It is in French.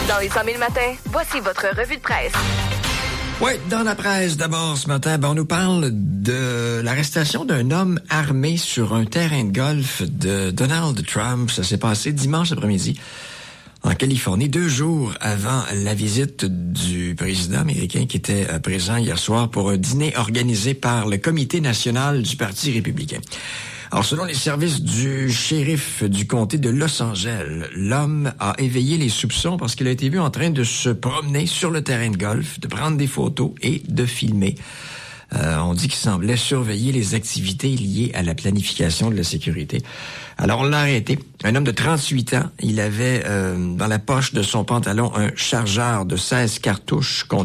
Dans les 100 000 matins, voici votre revue de presse. Oui, dans la presse, d'abord, ce matin, on nous parle de l'arrestation d'un homme armé sur un terrain de golf de Donald Trump. Ça s'est passé dimanche après-midi en Californie, 2 jours avant la visite du président américain qui était présent hier soir pour un dîner organisé par le Comité national du Parti républicain. Alors, selon les services du shérif du comté de Los Angeles, l'homme a éveillé les soupçons parce qu'il a été vu en train de se promener sur le terrain de golf, de prendre des photos et de filmer. On dit qu'il semblait surveiller les activités liées à la planification de la sécurité. Alors, on l'a arrêté. Un homme de 38 ans. Il avait dans la poche de son pantalon un chargeur de 16 cartouches contenant